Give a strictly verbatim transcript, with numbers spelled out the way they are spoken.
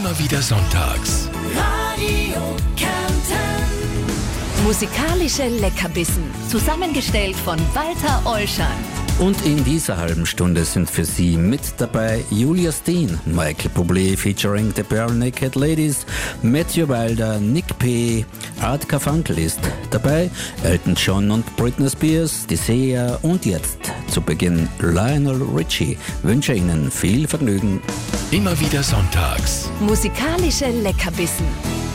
Immer wieder sonntags. Radio Kärnten. Musikalische Leckerbissen, zusammengestellt von Walter Olschan. Und in dieser halben Stunde sind für Sie mit dabei Julia Steen, Michael Bublé featuring The Bare Naked Ladies, Matthew Wilder, Nick P., Art Carfunkel ist dabei, Elton John und Britney Spears, die Sia und jetzt zu Beginn Lionel Richie. Wünsche Ihnen viel Vergnügen. Immer wieder sonntags. Musikalische Leckerbissen.